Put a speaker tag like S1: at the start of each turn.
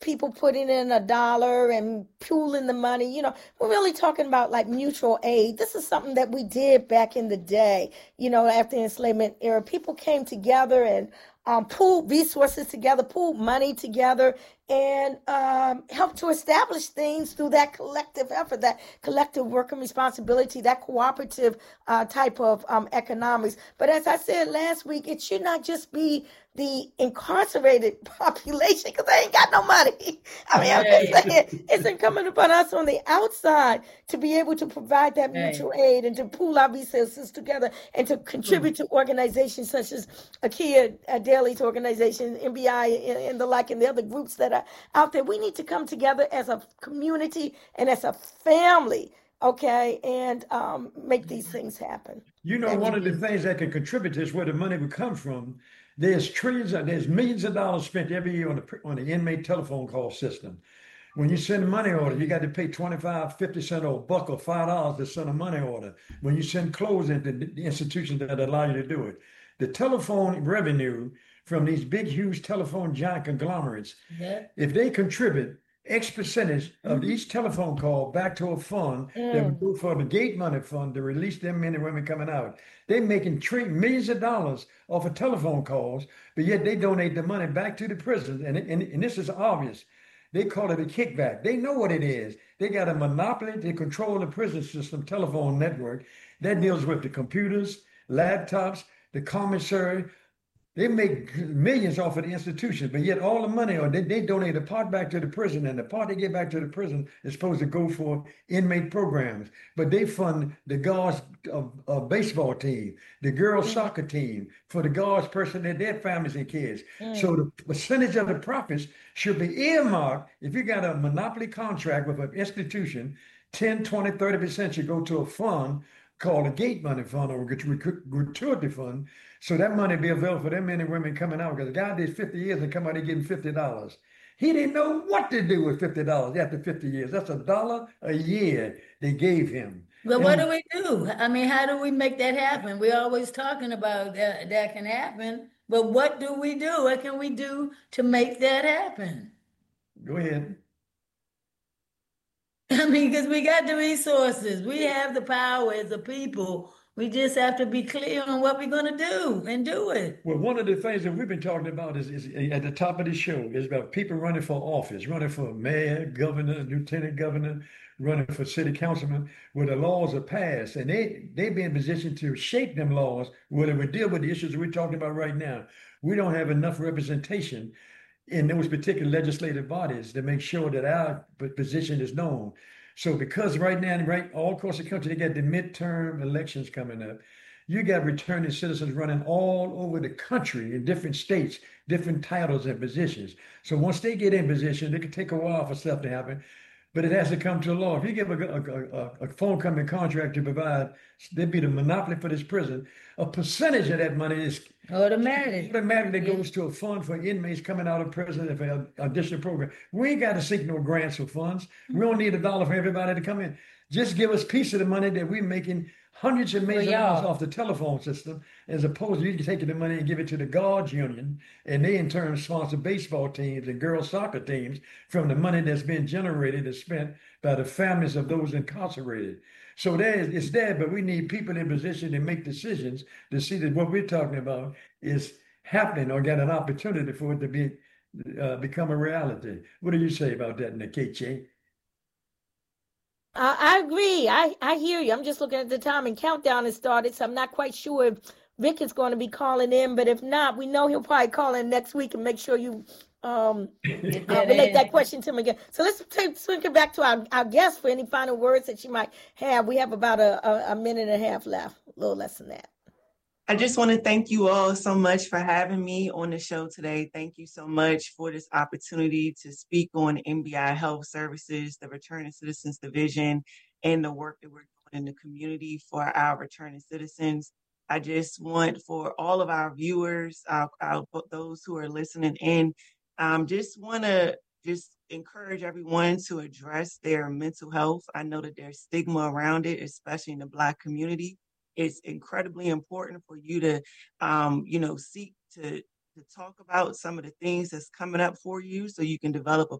S1: people putting in $1 and pooling the money. We're really talking about like mutual aid. This is something that we did back in the day, after the enslavement era. People came together and pooled resources together, pooled money together, and helped to establish things through that collective effort, that collective working responsibility, that cooperative type of economics. But as I said last week, it should not just be the incarcerated population, because they ain't got no money. I mean, I'm just saying, it's incumbent upon us on the outside to be able to provide that mutual aid and to pool our resources together and to contribute to organizations such as Akia Daly's organization, MBI, and the like, and the other groups that are out there. We need to come together as a community and as a family, okay, and make these things happen.
S2: One of the things that can contribute to this, where the money would come from, there's millions of dollars spent every year on the inmate telephone call system. When you send a money order, you got to pay 25, 50 cents or a buck or $5 to send a money order. When you send clothes into the institutions that allow you to do it, the telephone revenue from these big, huge telephone giant conglomerates, if they contribute X percentage of each telephone call back to a fund that would go for the gate money fund to release them men and women coming out. They're making millions of dollars off of telephone calls, but yet they donate the money back to the prisons. And this is obvious. They call it a kickback. They know what it is. They got a monopoly to control the prison system telephone network that deals with the computers, laptops, the commissary. They make millions off of the institution, but yet all the money, or they donate a part back to the prison, and the part they get back to the prison is supposed to go for inmate programs. But they fund the guards of baseball team, the girls soccer team, for the guards person and their families and kids. So the percentage of the profits should be earmarked. If you got a monopoly contract with an institution, 10, 20, 30% should go to a fund called a gate money fund or a gratuity fund. So that money be available for them men and women coming out, because the guy did 50 years and come out, he getting $50. He didn't know what to do with $50 after 50 years. That's $1 a year they gave him.
S3: But what do we do? I mean, how do we make that happen? We're always talking about that can happen, but what do we do? What can we do to make that happen?
S2: Go ahead.
S3: I mean, because we got the resources, we have the power as a people. We just have to be clear on what we're going to do and do it.
S2: Well, one of the things that we've been talking about is at the top of the show is about people running for office, running for mayor, governor, lieutenant governor, running for city councilman, where the laws are passed, and they be in position to shape them laws, whether we deal with the issues that we're talking about right now. We don't have enough representation in those particular legislative bodies to make sure that our position is known. So because right now, all across the country, they got the midterm elections coming up. You got returning citizens running all over the country in different states, different titles and positions. So once they get in position, it can take a while for stuff to happen, but it has to come to law. If you give a phone company contract to provide, they'd be the monopoly for this prison, a percentage of that money is automatically goes to a fund for inmates coming out of prison for additional program. We ain't got to seek no grants or funds. We don't need $1 for everybody to come in. Just give us a piece of the money that we're making hundreds of millions of dollars off the telephone system, as opposed to you taking the money and give it to the guards union, and they in turn sponsor baseball teams and girls soccer teams from the money that's been generated and spent by the families of those incarcerated. So it's there, but we need people in position to make decisions to see that what we're talking about is happening or get an opportunity for it to become a reality. What do you say about that, Nkechi?
S1: I agree. I hear you. I'm just looking at the time, and countdown has started, so I'm not quite sure if Vic is going to be calling in, but if not, we know he'll probably call in next week and make sure you relate that question to him again. So let's swing it back to our guest for any final words that she might have. We have about a minute and a half left, a little less than that.
S4: I just want to thank you all so much for having me on the show today. Thank you so much for this opportunity to speak on MBI Health Services, the Returning Citizens Division, and the work that we're doing in the community for our returning citizens. I just want for all of our viewers, those who are listening in, just want to encourage everyone to address their mental health. I know that there's stigma around it, especially in the Black community. It's incredibly important for you to, seek to talk about some of the things that's coming up for you so you can develop a